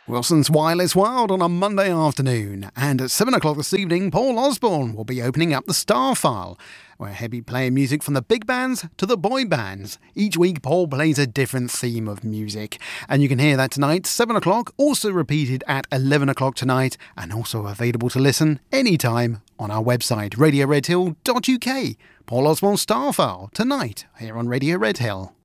Wilson's Wireless World on a Monday afternoon. And at 7 o'clock this evening, Paul Osborne will be opening up the Star File, where he'll be playing music from the big bands to the boy bands. Each week, Paul plays a different theme of music. And you can hear that tonight, 7 o'clock, also repeated at 11 o'clock tonight, and also available to listen anytime on our website, radioredhill.uk. Paul Osborne's Star File, tonight, here on Radio Red Hill.